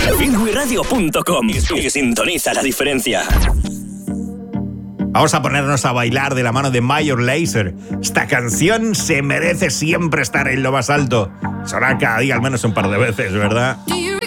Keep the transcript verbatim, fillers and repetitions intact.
bilwi radio punto com y sintoniza la diferencia. Vamos a ponernos a bailar de la mano de Major Lazer. Esta canción se merece siempre estar en lo más alto. Sonará cada día al menos un par de veces, ¿verdad?